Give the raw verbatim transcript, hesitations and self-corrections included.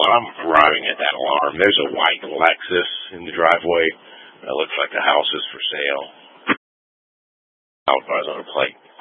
I'm arriving at that alarm. There's a white Lexus in the driveway. It looks like the house is for sale. Out by the plate.